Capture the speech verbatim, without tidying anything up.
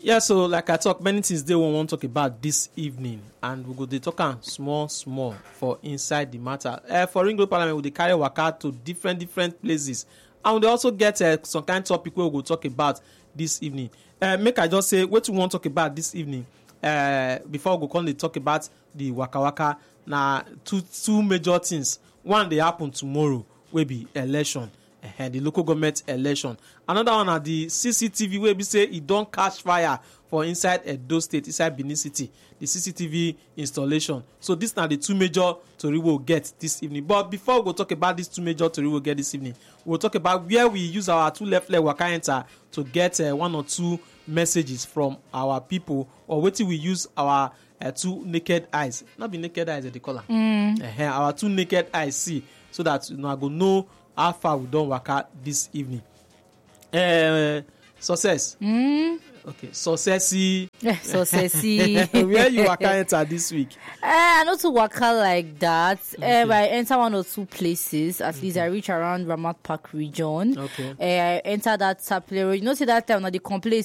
Yeah, so like I talk, many things they want to talk about this evening, and we go they talk am small, small for inside the matter. Uh, for Ring Road Parliament, we dey carry waka to different, different places, and we also get uh, some kind of topic where we go talk about this evening. Uh, make I just say what we want to talk about this evening. Uh, before we go come, they talk about the waka waka. Now, two two major things. One they happen tomorrow, will be election. Uh, the local government election. Another one are the C C T V where we say it don't catch fire for inside Edo State, inside Benin City, the C C T V installation. So these are the two major tori we'll get this evening. But before we we'll talk about these two major tori we'll get this evening, we'll talk about where we use our two left leg waka enter to get uh, one or two messages from our people, or what we use our uh, two naked eyes. Not be naked eyes at the color. Mm. Uh, our two naked eyes see, so that you know I go know how far we don waka this evening. Uh, success. Mm. Okay, successy. Successy. Where you waka enter this week? Uh, I know to waka like that. Okay. Uh, I enter one or two places. At okay. least I reach around Ramat Park region. Okay. Uh, I enter that Sapele. You know, see that time now the complaint